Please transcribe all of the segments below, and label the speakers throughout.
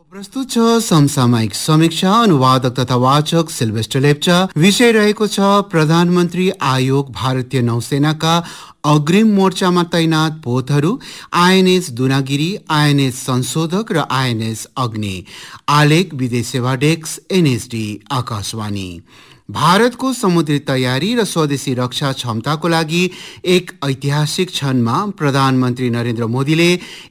Speaker 1: प्रस्तुत छ समसामयिक समीक्षा। अनुवादक तथा वाचक सिल्भेस्टर लेप्चा। विषय रहेको छ प्रधानमन्त्री आयोग भारतीय नौसेनाका अग्रिम मोर्चामा तैनात पोतहरू, आइएनएस दुनागिरी, आइएनएस संशोधक र आइएनएस अग्नि। आलेख विदेश सेवा डेस्क, एनएसडी, आकाशवाणी। भारतको समुद्री तयारी र स्वदेशी रक्षा क्षमताको लागि एक ऐतिहासिक क्षणमा प्रधानमन्त्री नरेन्द्र मोदीले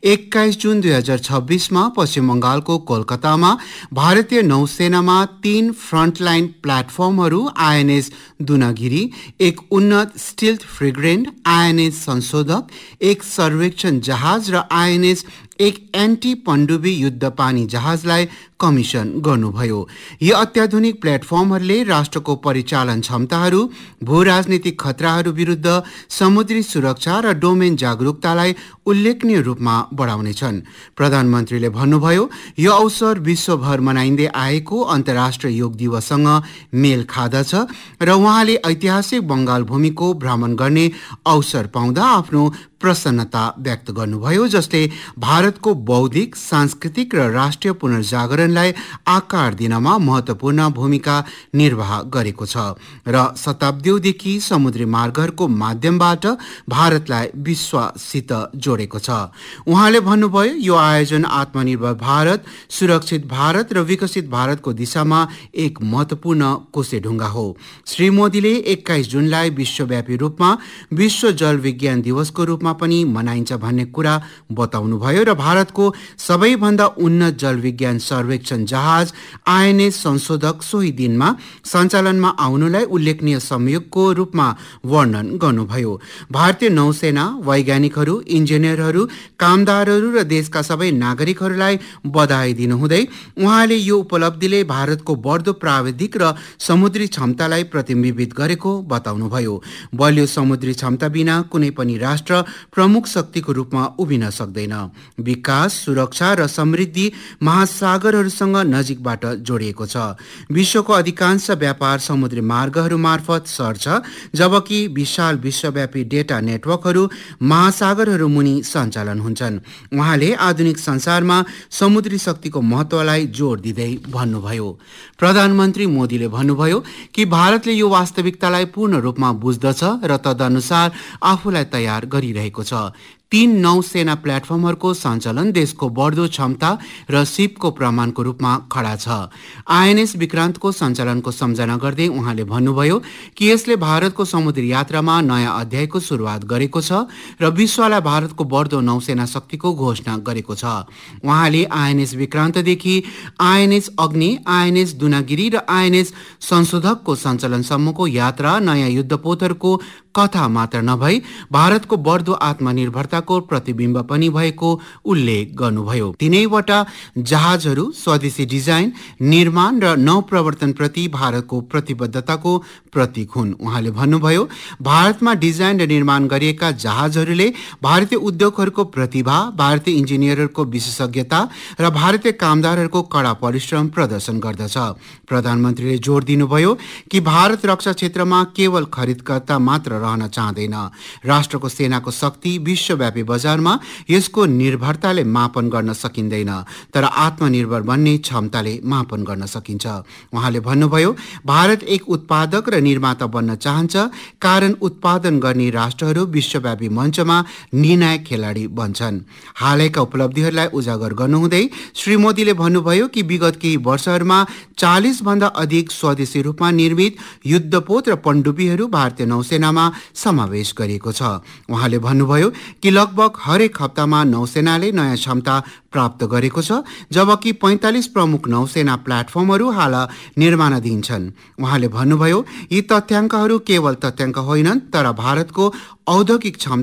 Speaker 1: 21 जुन 2026मा पश्चिम बंगालको कोलकातामा भारतीय नौसेनामा 3 फ्रन्टलाइन प्लेटफर्महरू आइएनएस दुनागिरी, एक उन्नत स्टिल्थ फ्रिगेट, आइएनएस संशोधक, एक सर्वेक्षण जहाज र आइएनएस एक एन्टी पनडुब्बी युद्ध पानी जहाजलाई कमिसन गर्नुभयो। यी अत्याधुनिक प्लेटफर्महरूले राष्ट्रको परिचालन क्षमताहरू, भू राजनीतिक खतराहरू विरुद्ध समुद्री सुरक्षा र डोमेन जागरूकतालाई उल्लेखनीय रूपमा बढाउनेछन्। प्रधानमन्त्रीले भन्नुभयो, यो अवसर विश्वभर मनाइँदै आएको अन्तर्राष्ट्रिय योग दिवससँग मेल खादछ र उहाँले ऐतिहासिक बंगाल भूमिको भ्रमण गर्ने अवसर पाउँदा आफ्नो प्रसन्नता व्यक्त गर्नुभयो, जसले भारतको बौद्धिक, सांस्कृतिक र राष्ट्रिय पुनर्जागरणलाई आकार दिनमा महत्वपूर्ण भूमिका निर्वाह गरेको छ र शताब्दीदेखि समुद्री मार्गहरूको माध्यमबाट भारतलाई विश्वसित जोडेको छ। उहाँले भन्नुभयो, यो आयोजन आत्मनिर्भर भारत, सुरक्षित भारत र विकसित भारतको दिशामा एक महत्वपूर्ण कोसेढुङ्गा हो। श्री मोदीले 21 जुनलाई विश्वव्यापी रूपमा विश्व जल विज्ञान दिवसको रूपमा पनि मनाइन्छ भन्ने कुरा बताउनुभयो र भारतको सबैभन्दा उन्नत जल विज्ञान सर्वेक्षण जहाज आइएनएस संशोधक सोही दिनमा सञ्चालनमा आउनुलाई उल्लेखनीय संयोगको रूपमा वर्णन गर्नुभयो। भारतीय नौसेना, वैज्ञानिकहरू, इन्जिनियरहरू, कामदारहरू र देशका सबै नागरिकहरूलाई बधाई दिनुहुँदै उहाँले यो उपलब्धिले भारतको बढ्दो प्राविधिक र समुद्री क्षमतालाई प्रतिबिम्बित गरेको बताउनुभयो। बलियो समुद्री क्षमता बिना कुनै पनि राष्ट्र प्रमुख शक्तिको रूपमा उभिन सक्दैन। विकास, सुरक्षा र समृद्धि महासागरहरूसँग नजिकबाट जोडिएको छ। विश्वको अधिकांश व्यापार समुद्री मार्गहरू मार्फत सर्छ, जबकि विशाल विश्वव्यापी डेटा नेटवर्कहरू महासागरहरू मुनि सञ्चालन हुन्छन्। उहाँले आधुनिक संसारमा समुद्री शक्तिको महत्वलाई जोड दिँदै भन्नुभयो। प्रधानमन्त्री मोदीले भन्नुभयो कि भारतले यो वास्तविकतालाई पूर्ण रूपमा बुझ्दछ र तदनुसार आफूलाई तयार गरिरहेको छ। 3 नौसेना प्लेटफर्महरूको सञ्चालन देशको बढ्दो क्षमता र सिपको प्रमाणको रूपमा खडा छ। आइएनएस विक्रान्तको सञ्चालनको सम्झना गर्दै उहाँले भन्नुभयो कि यसले भारतको समुद्री यात्रामा नयाँ अध्यायको सुरुवात गरेको छ र विश्वलाई भारतको बढ्दो नौसेना शक्तिको घोषणा गरेको छ। उहाँले आइएनएस विक्रान्तदेखि आइएनएस अग्नि, आइएनएस दुनागिरी र आइएनएस संशोधकको सञ्चालनसम्मको यात्रा नयाँ युद्धपोतहरूको कथा मात्र नभई भारतको बढ्दो आत्मनिर्भरताको प्रतिबिम्ब पनि भएको उल्लेख गर्नुभयो। तीनैवटा जहाजहरू स्वदेशी डिजाइन, निर्माण र नवप्रवर्तनप्रति भारतको प्रतिबद्धताको प्रतीक हुन्। उहाँले भन्नुभयो, भारतमा डिजाइन र निर्माण गरिएका जहाजहरूले भारतीय उद्योगहरूको प्रतिभा, भारतीय इन्जिनियरहरूको विशेषज्ञता र भारतीय कामदारहरूको कडा परिश्रम प्रदर्शन गर्दछ। प्रधानमन्त्रीले जोड दिनुभयो कि भारत रक्षा क्षेत्रमा केवल खरिदकर्ता मात्र रहन चाहँदैन। राष्ट्रको सेनाको शक्ति विश्वव्यापी बजारमा यसको निर्भरताले मापन गर्न सकिँदैन, तर आत्मनिर्भर बन्ने क्षमताले मापन गर्न सकिन्छ। उहाँले भन्नुभयो, भारत एक उत्पादक र निर्माता बन्न चाहन्छ, कारण उत्पादन गर्ने राष्ट्रहरू विश्वव्यापी मञ्चमा निर्णायक खेलाडी बन्छन्। हालैका उपलब्धिहरूलाई उजागर गर्नुहुँदै श्री मोदीले भन्नुभयो कि विगत केही वर्षहरूमा 40 भन्दा अधिक स्वदेशी रूपमा निर्मित युद्धपोत र पनडुब्बीहरू भारतीय नौसेनामा समावेश गरिएको छ। उहाँले भन्नुभयो कि लगभग हरेक हप्तामा नौसेनाले नयाँ क्षमता प्राप्त गरेको छ, जबकि 45 प्रमुख नौसेना प्लेटफर्महरू हाल निर्माणाधीन छन्। उहाँले भन्नुभयो, यी तथ्याङ्कहरू केवल तथ्याङ्क होइनन्, तर भारतको औद्योगिक क्षमता